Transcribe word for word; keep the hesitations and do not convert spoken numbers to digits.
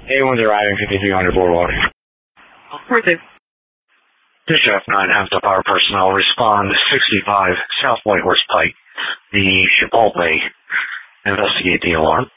A one's arriving fifty-three hundred Boardwalk. Perfect. This F nine Hampton Power personnel respond sixty-five South White Horse Pike, the Chipotle. Investigate the alarm.